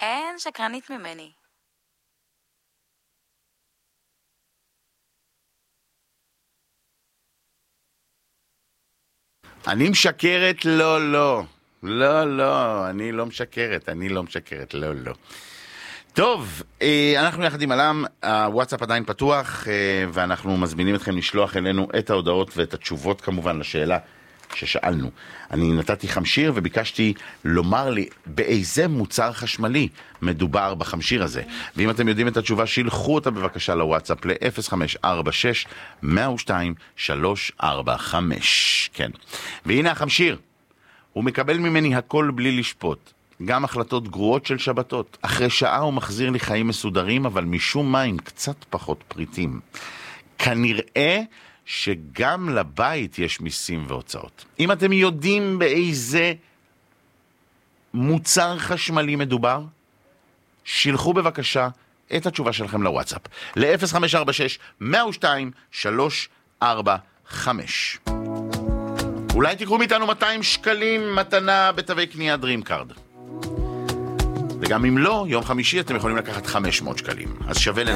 אין שקרנית ממני. אני משקרת? לא, לא. לא, לא, אני לא משקרת, לא, לא. טוב, אנחנו יחד עם אלם, הוואטסאפ עדיין פתוח, ואנחנו מזמינים אתכם לשלוח אלינו את ההודעות ואת התשובות כמובן לשאלה ששאלנו. אני נתתי חמשיר וביקשתי לומר לי באיזה מוצר חשמלי מדובר בחמשיר הזה. ואם אתם יודעים את התשובה, שילחו אותה בבקשה לוואטסאפ ל-0546-102-345. כן. והנה החמשיר. הוא מקבל ממני הכל בלי לשפוט. גם החלטות גרועות של שבתות. אחרי שעה הוא מחזיר לי חיים מסודרים, אבל משום מה עם קצת פחות פריטים. כנראה שגם לבית יש מיסים והוצאות. אם אתם יודעים באיזה מוצר חשמלי מדובר, שילחו בבקשה את התשובה שלכם לוואטסאפ. ל-0546-102-345. אולי תקרו מאיתנו 200 שקלים מתנה בתווי קנייה DreamCard. וגם אם לא, יום חמישי אתם יכולים לקחת 500 שקלים. אז שווה